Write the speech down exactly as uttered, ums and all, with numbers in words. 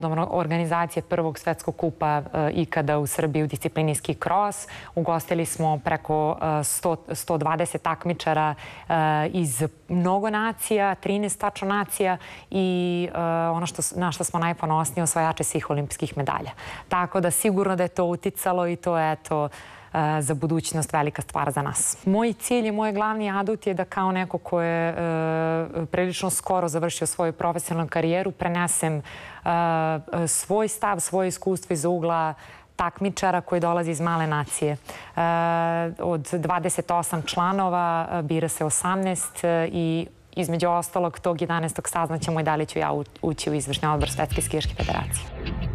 organizacije prvog svetskog kupa ikada u Srbiji u disciplini ski cross. Ugostili smo preko sto dvadeset takmičara iz mnogo nacija, trinaest tačno nacija i ono na što smo najponosniji, osvajače svih olimpijskih medalja. Tako da sigurno da je to uticalo i to je eto za budućnost velika stvar za nas. Moj cilj i moj glavni adut je da kao neko ko je prilično skoro završio svoju profesionalnu karijeru prenesem svoj stav, svoje iskustvo iz ugla takmičara koji dolazi iz male nacije. Od dvadeset osam članova bira se osamnaest i između ostalog tog jedanaestog saznaćemo i da li ću ja ući u izvršni odbor Svetske skijaške federacije.